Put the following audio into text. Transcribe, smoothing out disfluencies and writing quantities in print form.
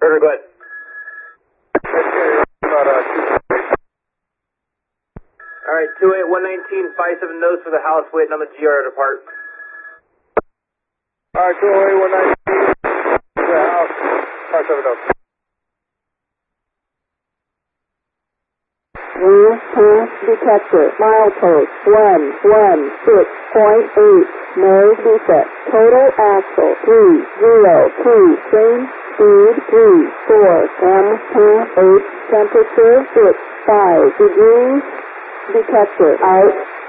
Heard her, go ahead. Alright, 28119, 57 nose for the house, waiting on the GR to depart. Alright, 28119, for the house, 57 nose. Rear pass detector, milepost 116.8, no defect, total axle 302, change speed 34, pass 8, temperature 5 degrees, detector out.